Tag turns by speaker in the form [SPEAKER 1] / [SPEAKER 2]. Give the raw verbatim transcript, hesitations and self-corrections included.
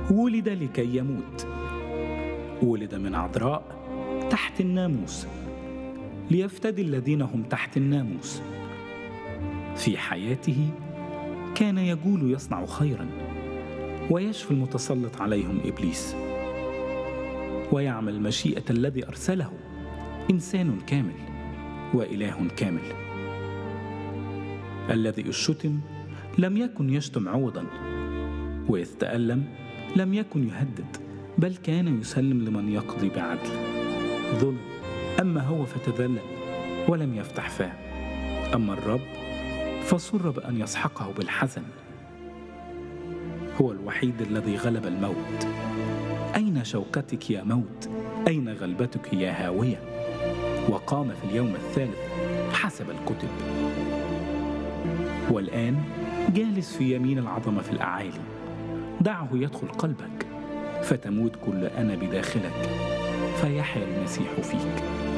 [SPEAKER 1] ولد لكي يموت، ولد من عذراء تحت الناموس ليفتدي الذين هم تحت الناموس. في حياته كان يجول يصنع خيرا ويشفي المتسلط عليهم إبليس، ويعمل مشيئة الذي أرسله، إنسان كامل وإله كامل. الذي الشتم لم يكن يشتم عوضا، وإذ تألم لم يكن يهدد، بل كان يسلم لمن يقضي بعدل. ظلم أما هو فتذلل ولم يفتح فاه، أما الرب فسر بأن يسحقه بالحزن. هو الوحيد الذي غلب الموت. أين شوكتك يا موت؟ أين غلبتك يا هاوية؟ وقام في اليوم الثالث حسب الكتب، والآن جالس في يمين العظمة في الأعالي. دعه يدخل قلبك فتموت كل أنا بداخلك، فيحيا المسيح فيك.